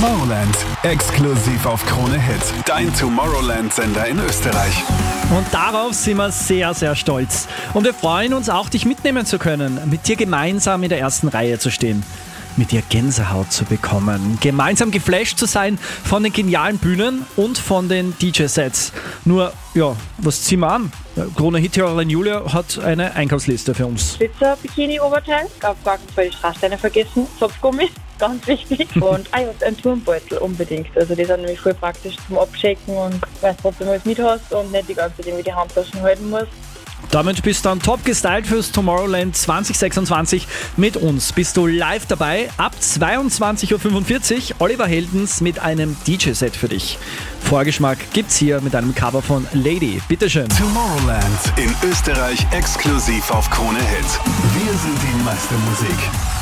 Tomorrowland, exklusiv auf Krone Hit, dein Tomorrowland-Sender in Österreich. Und darauf sind wir sehr, sehr stolz. Und wir freuen uns auch, dich mitnehmen zu können, mit dir gemeinsam in der ersten Reihe zu stehen, mit dir Gänsehaut zu bekommen, gemeinsam geflasht zu sein von den genialen Bühnen und von den DJ-Sets. Nur, ja, was ziehen wir an? Krone Hit-Hörerin Julia hat eine Einkaufsliste für uns. Spitzer Bikini-Oberteil, auf gar keinen Fall die Straßsteine vergessen, Zopfgummi, ganz wichtig. Und ein Turmbeutel unbedingt. Also die sind nämlich voll praktisch zum Abchecken und weißt trotzdem alles mit hast und nicht die ganze Zeit irgendwie die Handtaschen halten musst. Damit bist du dann top gestylt fürs Tomorrowland 2026 mit uns. Bist du live dabei ab 22.45 Uhr. Oliver Heldens mit einem DJ-Set für dich. Vorgeschmack gibt's hier mit einem Cover von Lady. Bitteschön. Tomorrowland in Österreich exklusiv auf Krone Hit. Wir sind die Meistermusik.